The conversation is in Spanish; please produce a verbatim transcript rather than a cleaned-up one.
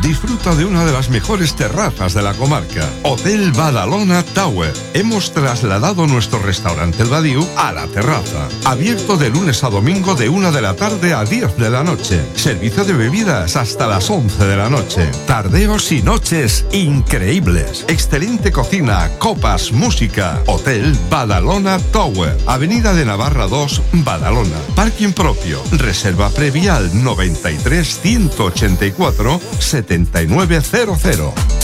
Disfruta de una de las mejores terrazas de la comarca. Hotel Badalona Tower. Hemos trasladado nuestro restaurante El Badiou a la terraza. Abierto de lunes a domingo de una de la tarde a diez de la noche. Servicio de bebidas hasta las once de la noche. Tardeos y noches increíbles. Excelente cocina, copas, música. Hotel Badalona Tower. Avenida de Navarra dos, Badalona. Parking propio. Reserva previa al noventa y tres, ciento ochenta y cuatro, setenta y nueve cero cero.